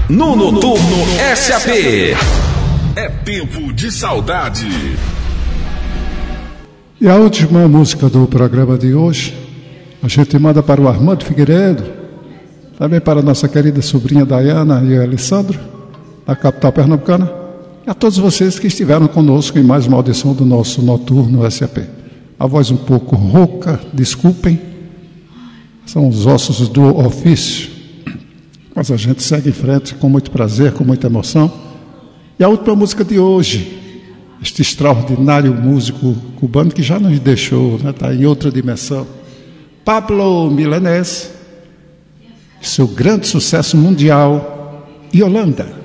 No Noturno SAP. É tempo de saudade. E a última música do programa de hoje, a gente manda para o Armando Figueiredo, também para a nossa querida sobrinha Dayana e o Alessandro, da capital pernambucana, e a todos vocês que estiveram conosco em mais uma audição do nosso Noturno SAP. A voz um pouco rouca, desculpem, são os ossos do ofício, mas a gente segue em frente com muito prazer, com muita emoção. E a última música de hoje, este extraordinário músico cubano que já nos deixou, está em outra dimensão, Pablo Milanés, seu grande sucesso mundial, Yolanda.